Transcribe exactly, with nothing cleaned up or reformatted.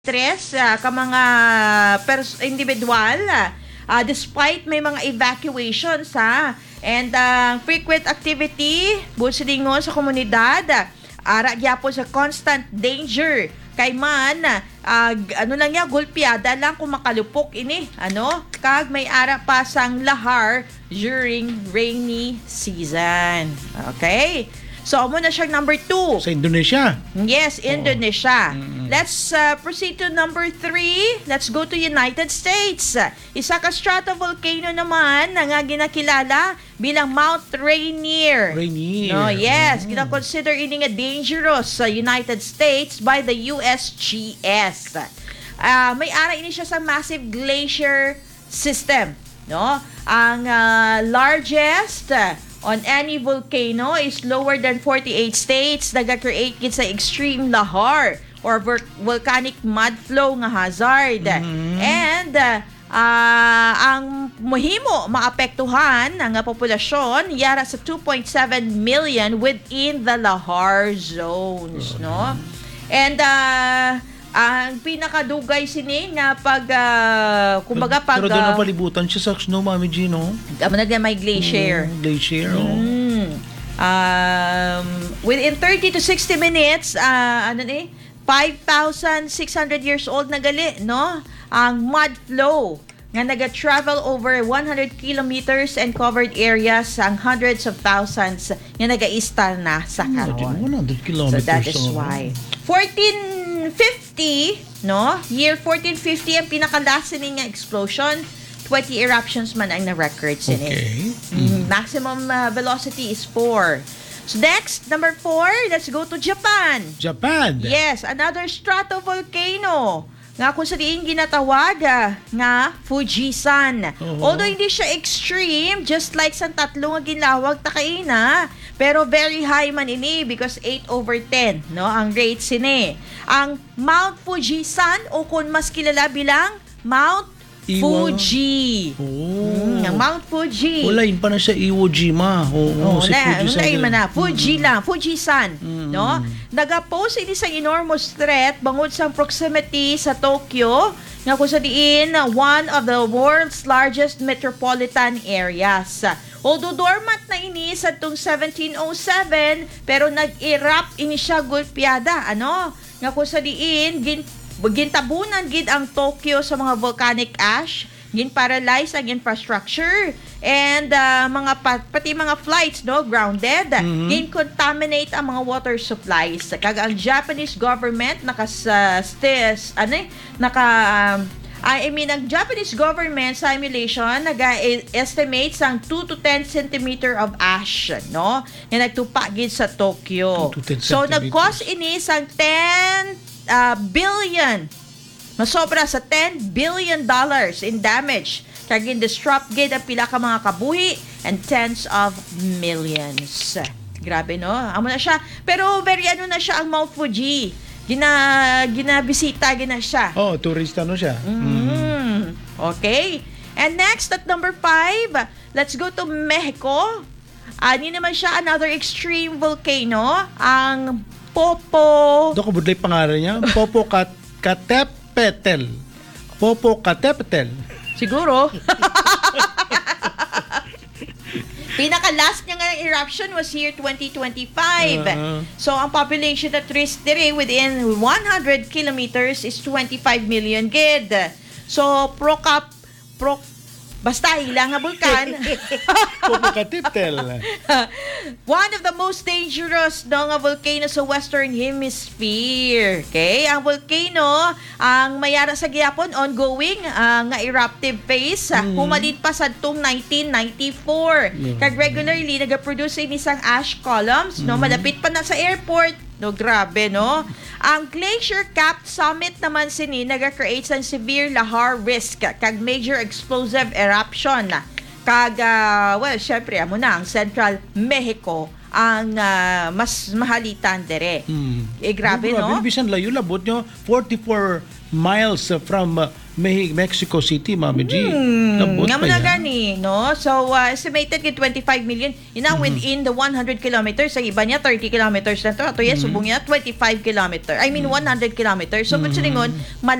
Tres uh, ka mga pers- individual uh, despite may mga evacuations ha and uh, frequent activity busilingon sa komunidad ara gyapon sa constant danger kay man uh, ano lang ya gulpiada lang kung makalupok ini ano kag may ara pa sang lahar during rainy season. Okay, so amo na siyang number two sa Indonesia. Yes, Indonesia. Oh. Mm-hmm. Let's uh, proceed to number three. Let's go to United States. Isa ka stratovolcano naman na nga ginakilala bilang Mount Rainier. Rainier. No, yes, Mm. kina-consider ini nga dangerous sa United States by the U S G S. Uh, may ara ini siya sa massive glacier system, no? Ang uh, largest uh, on any volcano is lower than forty-eight states, naga-create gid sa extreme lahar or ver- volcanic mud flow nga hazard. Mm-hmm. And uh, uh, ang mohimo maapektuhan ang uh, populasyon yara sa two point seven million within the lahar zones, no? And uh, ang pinakadugay sini nga pag uh, kumbaga pag Pero doon uh, ang palibutan siya sa snow, Mami G, no? Amo na may glacier. Mm, glacier, oh. Mm. Um, within thirty to sixty minutes, uh, ano ni, five thousand six hundred years old na gali, no? Ang mud flow nga naga-travel over one hundred kilometers and covered areas ang hundreds of thousands nga naga-istal na sa karon. one hundred So kilometers. that is oh. why. fourteen fifty, no? Year fourteen fifty ang pinaka-last ni nga explosion. twenty eruptions man ang na-record sini. Okay. Mm, maximum uh, velocity is four. So next, number four, let's go to Japan. Japan. Yes, another stratovolcano. Nga kung sa diin ginatawag ah, nga Fujisan. Oo. Although hindi siya extreme, just like sa tatlo nga ginlawag takaina, pero very high man ini because eight over ten, no, ang rate sini. Ang Mount Fujisan o kung mas kilala bilang Mount Iwa. Fuji. Oh. Mm, ang Mount Fuji. Ulain pa na siya Iwo Jima. Oo, Oo, si na, Fuji na, sa- na, Fuji lang, Fujisan, Mm. no? Nag-pose ini sa enormous threat bangod sa proximity sa Tokyo, nga kung sa diin one of the world's largest metropolitan areas. Although dormant na ini sa tung seventeen oh seven, pero nag-erupt ini siya gulpiada, ano? Nga kung sa diin gin gintabunan gid ang Tokyo sa mga volcanic ash, gin-paralyze ang infrastructure and uh, mga pa- pati mga flights, no, grounded. Mhm. Gin-contaminate ang mga water supplies. Kag ang Japanese government nakas uh, stis, ano eh, naka um, I mean, ang Japanese government simulation nag-estimate sang two to ten centimeter of ash, no? Nga nagtupa gid sa Tokyo. two to ten So, centimeters. nag-cause ini sang ten uh, billion, masobra sa ten billion dollars in damage. Kag in-disrupt gid ang pila ka mga kabuhi and tens of millions. Grabe, no? Amo na siya. Pero very ano na siya ang Mount Fuji. Gina, ginabisita, gina siya. Oh, turista no siya. Mm. Okay. And next, at number five, let's go to Mexico. Ani naman siya, another extreme volcano, ang Popo... Doon ko budlay pangalan niya. Popocatépetl. Popocatépetl. Siguro. Pinaka-last niya nga eruption was year twenty twenty-five. Uh-huh. So, ang population at risk dire within one hundred kilometers is twenty-five million gid. So, Procap... Pro, basta, ilang nga bulkan. Popocatépetl. One of the most dangerous no, nga volcano sa Western Hemisphere. Okay? Ang volcano, ang mayara sa gihapon, ongoing, uh, nga eruptive phase. Mm. Humalit pa sa tong nineteen ninety-four. Mm. Kag regularly, nag-produce ini isang ash columns. No? Mm. Malapit pa na sa airport. No, grabe, no? Ang Glacier Cap Summit naman sini naga-create ng severe lahar risk kag major explosive eruption. Kag, uh, well, syempre, amo na, ang Central Mexico ang uh, mas mahalitan dire. Hmm. Eh, grabe, no? Bisan layo labot nyo, forty-four miles uh, from uh, May Mexico City, Mami G. Hmm, Labot nga pa mo na yan. gani, no? So, uh, estimated kay twenty-five million. Ina within the one hundred kilometers. Sa iba niya, thirty kilometers na to. Ato yan, subong niya, twenty-five kilometers. I mean, one hundred kilometers. So, mm-hmm.